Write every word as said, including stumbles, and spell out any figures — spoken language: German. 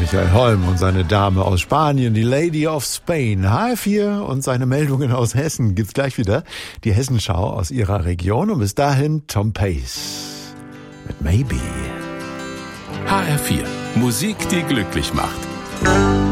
Michael Holm und seine Dame aus Spanien, die Lady of Spain. H R vier und seine Meldungen aus Hessen gibt's gleich wieder. Die Hessenschau aus ihrer Region und bis dahin Tom Pace mit Maybe. H R vier. Musik, die glücklich macht.